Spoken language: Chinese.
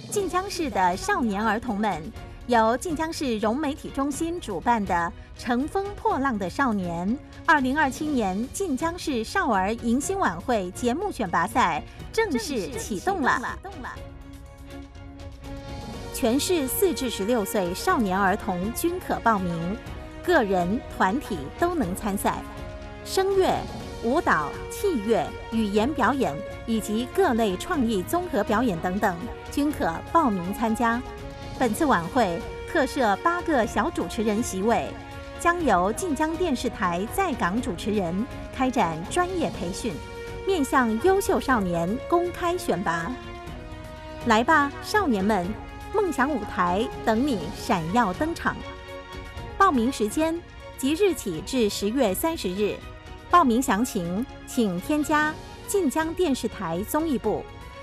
晋江市的少年儿童们，由晋江市融媒体中心主办的《乘风破浪的少年》2027年晋江市少儿迎新晚会节目选拔赛正式启动了。全市4至16岁少年儿童均可报名，个人、团体都能参赛。声乐、舞蹈、器乐、语言表演以及各类创意综合表演等等，均可报名参加。本次晚会特设8个小主持人席位，将由晋江电视台在港主持人开展专业培训，面向优秀少年公开选拔。来吧，少年们！梦想舞台等你闪耀登场。报名时间即日起至10月30日。报名详情请添加晋江电视台综艺部